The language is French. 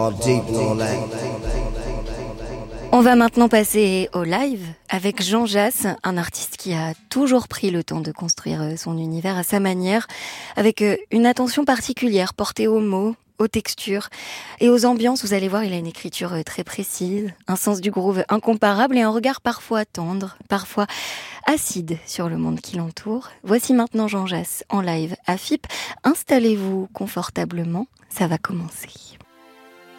On va maintenant passer au live avec Jean Jass, un artiste qui a toujours pris le temps de construire son univers à sa manière, avec une attention particulière portée aux mots, aux textures et aux ambiances. Vous allez voir, il a une écriture très précise, un sens du groove incomparable et un regard parfois tendre, parfois acide sur le monde qui l'entoure. Voici maintenant Jean Jass en live à FIP. Installez-vous confortablement, ça va commencer.